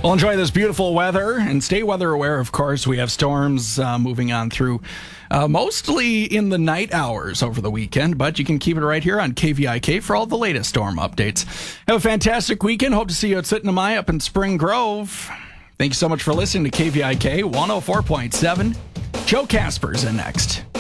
Well, enjoy this beautiful weather and stay weather aware, of course. We have storms moving on through mostly in the night hours over the weekend, but you can keep it right here on KVIK for all the latest storm updates. Have a fantastic weekend. Hope to see you at Sitnamai up in Spring Grove. Thank you so much for listening to KVIK 104.7. Joe Casper's in next.